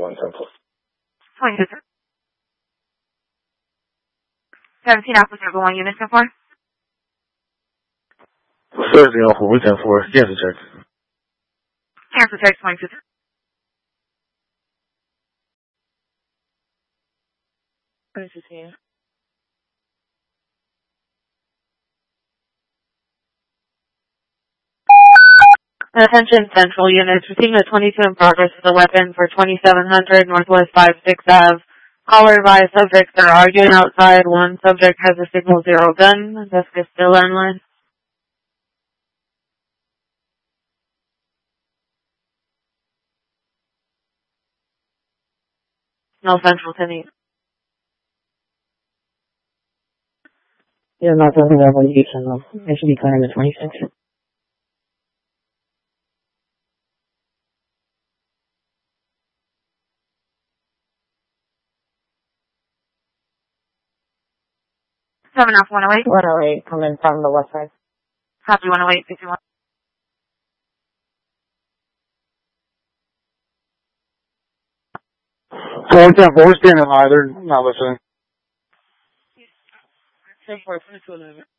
110-4. 22, sir. 17 Alpha Circle 1 unit 10-4. Thursday off of 10-4. Cancel check. Cancel check 22, sir. Attention Central units, receiving a 22 in progress with a weapon for 2700 Northwest 56 Ave. Caller advised subjects are arguing outside. One subject has a signal 0 gun. Jessica still in line. No Central 10. Yeah, not something that will use them. It should be kind of the 26. Seven off 108. 108 coming from the west side. Copy 108, 51. So 110-4, we're standing by. They're not listening. 10-4, 2211.